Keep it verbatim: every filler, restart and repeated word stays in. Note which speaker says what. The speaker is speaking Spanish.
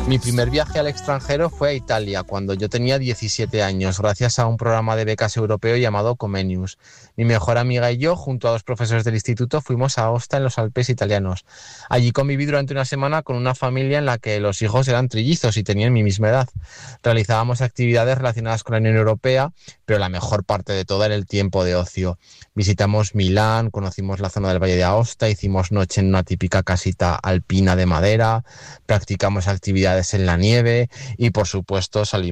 Speaker 1: Mi primer viaje al extranjero fue a Italia, cuando yo tenía diecisiete años, gracias a un programa de becas europeo llamado Comenius. Mi mejor amiga y yo, junto a dos profesores del instituto, fuimos a Aosta, en los Alpes italianos. Allí conviví durante una semana con una familia en la que los hijos eran trillizos y tenían mi misma edad. Realizábamos actividades relacionadas con la Unión Europea, pero la mejor parte de todo era el tiempo de ocio. Visitamos Milán, conocimos la zona del Valle de Aosta, hicimos noche en una típica casita alpina de madera, practicamos actividades en la nieve y, por supuesto, salimos